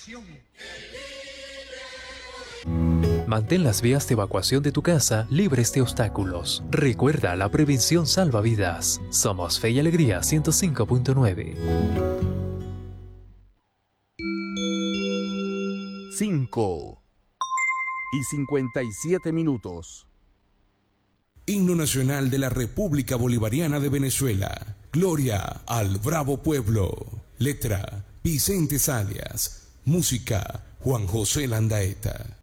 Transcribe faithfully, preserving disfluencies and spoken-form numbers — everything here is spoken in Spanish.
Mantén las vías de evacuación de tu casa libres de obstáculos. Recuerda, la prevención salva vidas. Somos Fe y Alegría ciento cinco punto nueve. cinco y cincuenta y siete minutos. Himno nacional de la República Bolivariana de Venezuela. Gloria al bravo pueblo. Letra: Vicente Salias. Música: Juan José Landaeta.